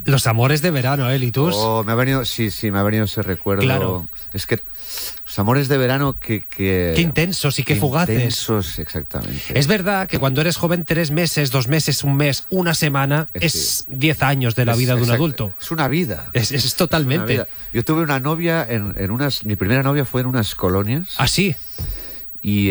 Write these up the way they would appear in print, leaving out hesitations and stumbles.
Los amores de verano, Litus. Oh, me ha venido ese recuerdo. Claro. Es que los amores de verano que Qué intensos y qué fugaces. Intensos, exactamente. Es verdad que cuando eres joven, 3 meses, 2 meses, un mes, una semana, es 10 años de la vida de un adulto. Es una vida. Es totalmente. Es una vida. Yo tuve una novia mi primera novia fue en unas colonias. ¿Ah, sí? Y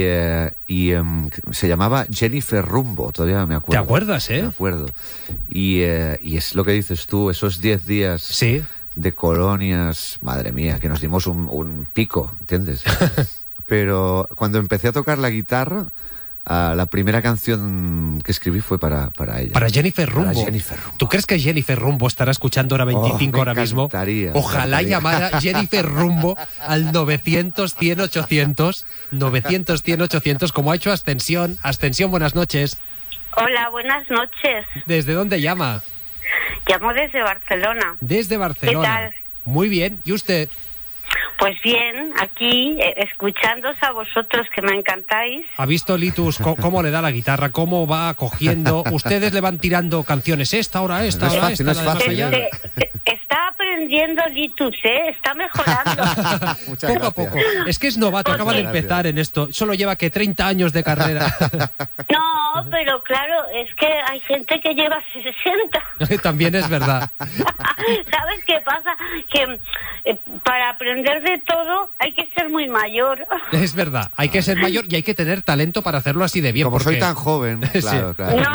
se llamaba Jennifer Rumbo, todavía me acuerdo. ¿Te acuerdas, Me acuerdo. Y es lo que dices tú, esos 10 días Sí. de colonias, madre mía, que nos dimos un pico, ¿entiendes? Pero cuando empecé a tocar la guitarra, la primera canción que escribí fue para ella. Para Jennifer Rumbo. Para Jennifer Rumbo. ¿Tú crees que Jennifer Rumbo estará escuchando hora 25 me ahora mismo? encantaría, Ojalá llamara Jennifer Rumbo al 900-100-800, 900-100-800, como ha hecho Ascensión. Ascensión, buenas noches. Hola, buenas noches. ¿Desde dónde llama? Llamo desde Barcelona. Desde Barcelona. ¿Qué tal? Muy bien. ¿Y usted? Pues bien, aquí escuchándoos a vosotros, que me encantáis. ¿Ha visto, Litus, cómo le da la guitarra? ¿Cómo va cogiendo? Ustedes le van tirando canciones. Esta, ahora esta, No es ahora fácil, esta. no es la de más fácil, allá. Está aprendiendo Litus, está mejorando. Muchas Poco a gracias. poco. Es que es novato, acaba de empezar en esto. Solo lleva que 30 años de carrera. No, pero claro, es que hay gente que lleva 60. También es verdad. ¿Sabes qué pasa? Que para aprender de todo hay que ser muy mayor. Es verdad. Hay que ser mayor y hay que tener talento para hacerlo así de bien. Como porque... soy tan joven, Sí. claro, claro. muchas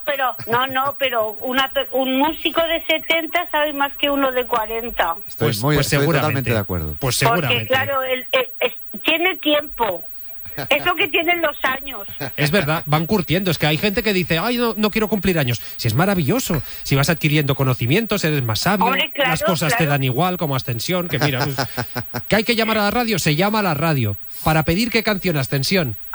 pero un músico de 70 sabe más que uno de 40. Estoy Pues estoy seguramente. totalmente de acuerdo. Pues seguramente. Porque claro, tiene tiempo. Eso que tienen los años. Es verdad, van curtiendo. Es que hay gente que dice, ay, no quiero cumplir años. Si es maravilloso. Si vas adquiriendo conocimientos, eres más sabio. Hombre, claro, las cosas te claro. dan igual, como Ascensión. Que mira, pues, que hay que llamar a la radio, se llama a la radio. Para pedir qué canción, Ascensión.